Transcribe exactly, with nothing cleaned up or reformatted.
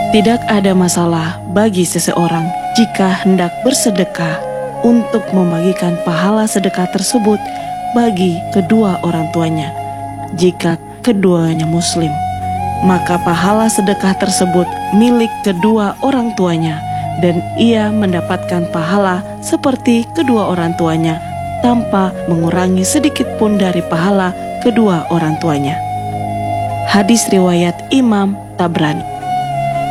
Tidak ada masalah bagi seseorang jika hendak bersedekah untuk membagikan pahala sedekah tersebut bagi kedua orang tuanya. Jika keduanya muslim, maka pahala sedekah tersebut milik kedua orang tuanya dan ia mendapatkan pahala seperti kedua orang tuanya tanpa mengurangi sedikit pun dari pahala kedua orang tuanya. Hadis riwayat Imam Tabrani.